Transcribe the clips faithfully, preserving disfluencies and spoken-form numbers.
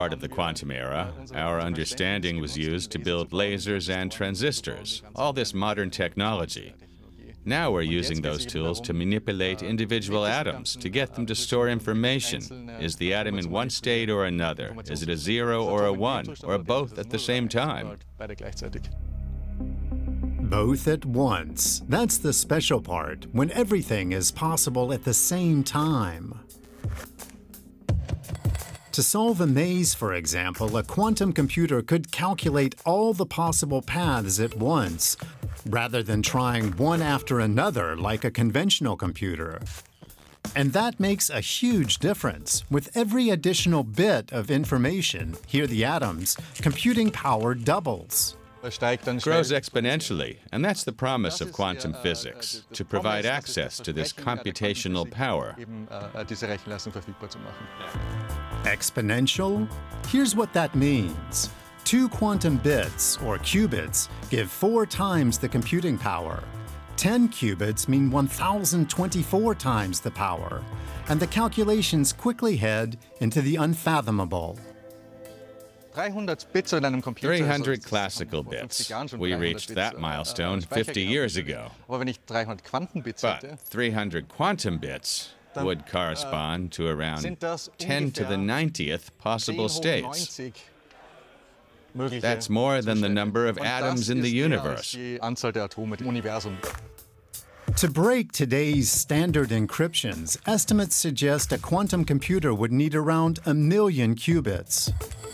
Part of the quantum era, our understanding was used to build lasers and transistors, all this modern technology. Now we're using those tools to manipulate individual atoms, to get them to store information. Is the atom in one state or another? Is it a zero or a one, or both at the same time? Both at once. That's the special part, when everything is possible at the same time. To solve a maze, for example, a quantum computer could calculate all the possible paths at once, rather than trying one after another like a conventional computer. And that makes a huge difference. With every additional bit of information, here the atoms, computing power doubles. Grows exponentially, and that's the promise of quantum physics, to provide access to this computational power. Exponential? Here's what that means. Two quantum bits, or qubits, give four times the computing power. Ten qubits mean one thousand twenty-four times the power, and the calculations quickly head into the unfathomable. three hundred classical bits. We reached that milestone fifty years ago. But three hundred quantum bits would correspond to around ten to the ninetieth possible states. That's more than the number of atoms in the universe. To break today's standard encryptions, estimates suggest a quantum computer would need around a million qubits.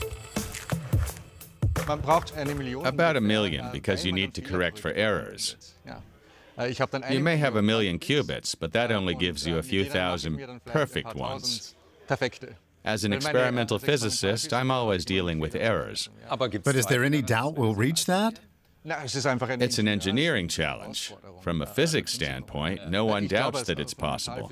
About a million, because you need to correct for errors. You may have a million qubits, but that only gives you a few thousand perfect ones. As an experimental physicist, I'm always dealing with errors. But is there any doubt we'll reach that? It's an engineering challenge. From a physics standpoint, no one doubts that it's possible.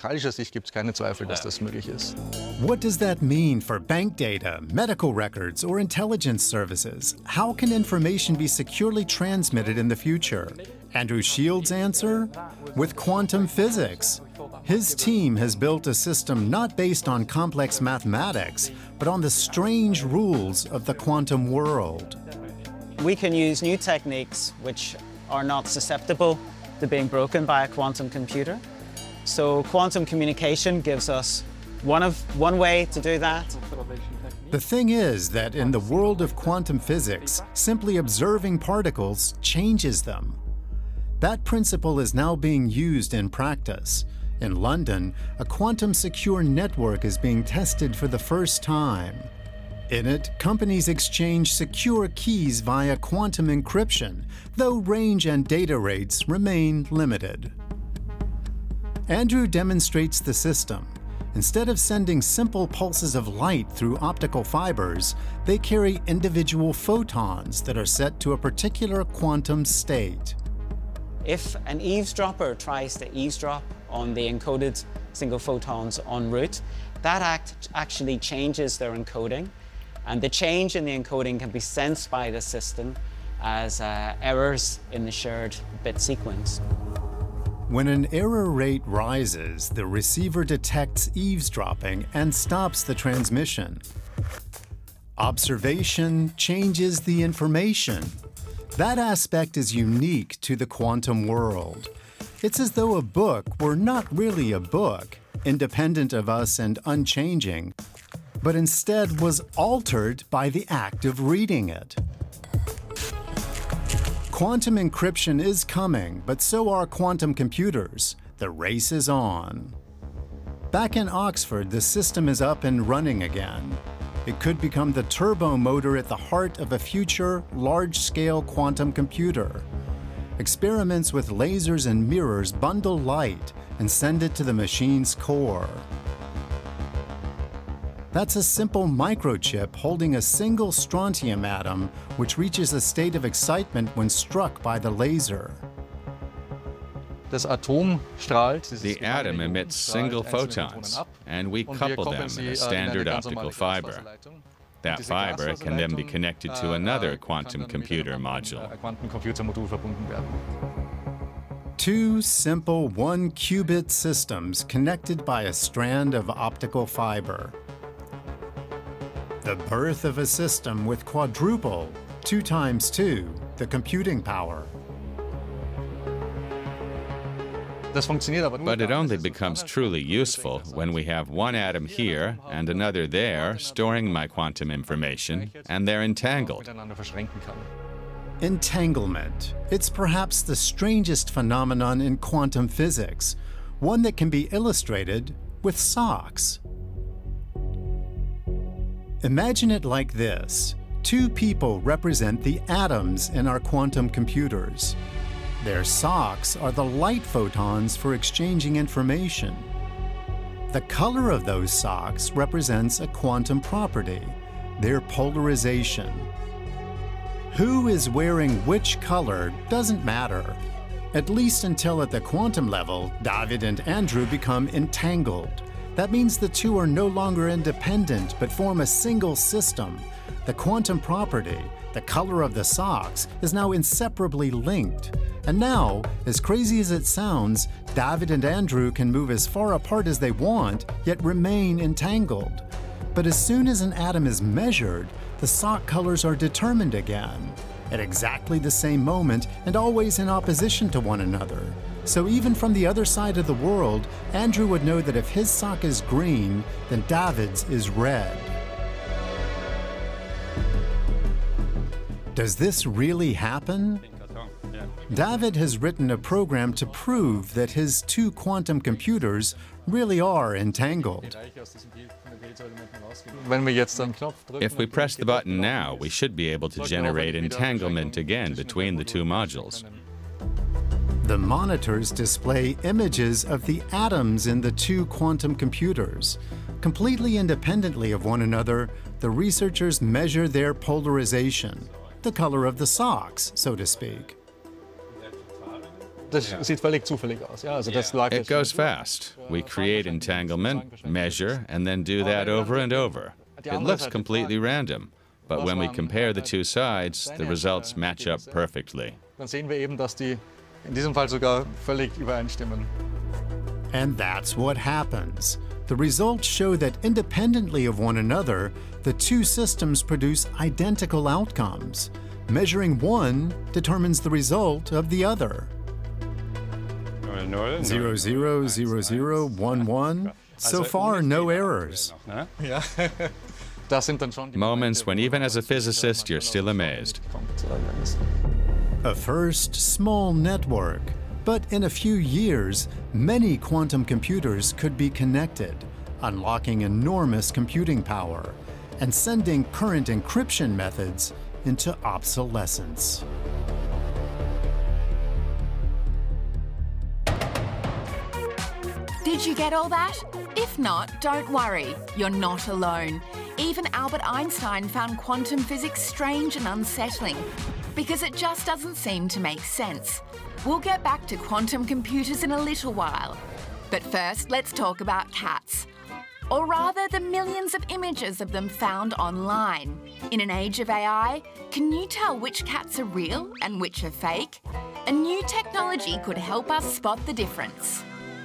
What does that mean for bank data, medical records, or intelligence services? How can information be securely transmitted in the future? Andrew Shields' answer? With quantum physics. His team has built a system not based on complex mathematics, but on the strange rules of the quantum world. We can use new techniques which are not susceptible to being broken by a quantum computer. So quantum communication gives us one, of, one way to do that. The thing is that in the world of quantum physics, simply observing particles changes them. That principle is now being used in practice. In London, a quantum-secure network is being tested for the first time. In it, companies exchange secure keys via quantum encryption, though range and data rates remain limited. Andrew demonstrates the system. Instead of sending simple pulses of light through optical fibers, they carry individual photons that are set to a particular quantum state. If an eavesdropper tries to eavesdrop on the encoded single photons en route, that act actually changes their encoding. And the change in the encoding can be sensed by the system as uh, errors in the shared bit sequence. When an error rate rises, the receiver detects eavesdropping and stops the transmission. Observation changes the information. That aspect is unique to the quantum world. It's as though a book were not really a book, independent of us and unchanging, but instead was altered by the act of reading it. Quantum encryption is coming, but so are quantum computers. The race is on. Back in Oxford, the system is up and running again. It could become the turbo motor at the heart of a future, large-scale quantum computer. Experiments with lasers and mirrors bundle light and send it to the machine's core. That's a simple microchip holding a single strontium atom, which reaches a state of excitement when struck by the laser. The atom emits single photons, and we couple them in a standard optical fiber. That fiber can then be connected to another quantum computer module. Two simple one-qubit systems connected by a strand of optical fiber. The birth of a system with quadruple, two times two, the computing power. But it only becomes truly useful when we have one atom here and another there storing my quantum information, and they're entangled. Entanglement. It's perhaps the strangest phenomenon in quantum physics, one that can be illustrated with socks. Imagine it like this. Two people represent the atoms in our quantum computers. Their socks are the light photons for exchanging information. The color of those socks represents a quantum property, their polarization. Who is wearing which color doesn't matter, at least until at the quantum level, David and Andrew become entangled. That means the two are no longer independent but form a single system. The quantum property, the color of the socks, is now inseparably linked. And now, as crazy as it sounds, David and Andrew can move as far apart as they want, yet remain entangled. But as soon as an atom is measured, the sock colors are determined again, at exactly the same moment and always in opposition to one another. So even from the other side of the world, Andrew would know that if his sock is green, then David's is red. Does this really happen? David has written a program to prove that his two quantum computers really are entangled. If we press the button now, we should be able to generate entanglement again between the two modules. The monitors display images of the atoms in the two quantum computers. Completely independently of one another, the researchers measure their polarization, the color of the socks, so to speak. It goes fast. We create entanglement, measure, and then do that over and over. It looks completely random, but when we compare the two sides, the results match up perfectly. And that's what happens. The results show that independently of one another, the two systems produce identical outcomes. Measuring one determines the result of the other. Zero, zero, zero, zero, one, one. So far, no errors. Moments when even as a physicist, you're still amazed. A first small network, but in a few years, many quantum computers could be connected, unlocking enormous computing power and sending current encryption methods into obsolescence. Did you get all that? If not, don't worry, you're not alone. Even Albert Einstein found quantum physics strange and unsettling, because it just doesn't seem to make sense. We'll get back to quantum computers in a little while. But first, let's talk about cats. Or rather, the millions of images of them found online. In an age of A I, can you tell which cats are real and which are fake? A new technology could help us spot the difference.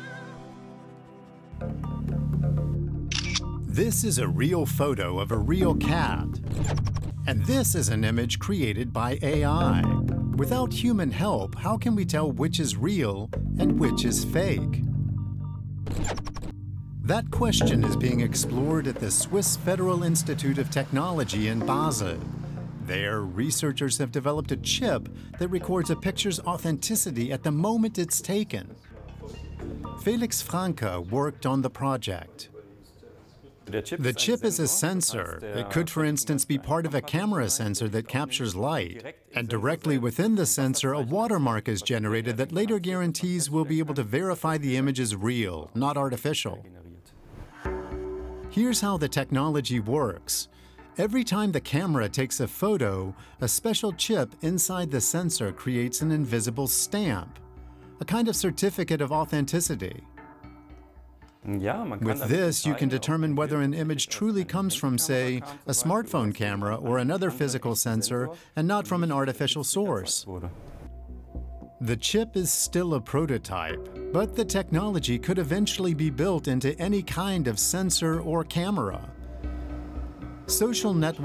This is a real photo of a real cat. And this is an image created by A I. Without human help, how can we tell which is real and which is fake? That question is being explored at the Swiss Federal Institute of Technology in Basel. There, researchers have developed a chip that records a picture's authenticity at the moment it's taken. Felix Franke worked on the project. The chip is a sensor. It could, for instance, be part of a camera sensor that captures light. And directly within the sensor, a watermark is generated that later guarantees we'll be able to verify the image is real, not artificial. Here's how the technology works. Every time the camera takes a photo, a special chip inside the sensor creates an invisible stamp, a kind of certificate of authenticity. With this, you can determine whether an image truly comes from, say, a smartphone camera or another physical sensor, and not from an artificial source. The chip is still a prototype, but the technology could eventually be built into any kind of sensor or camera. Social networks